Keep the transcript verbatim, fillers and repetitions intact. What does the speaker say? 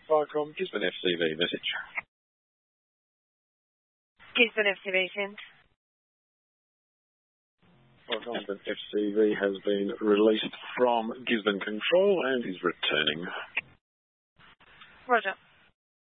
Viacom Gisborne F C V message. Gisborne F C V sent. Viacom F C V has been released from Gisborne Control and is returning. Roger.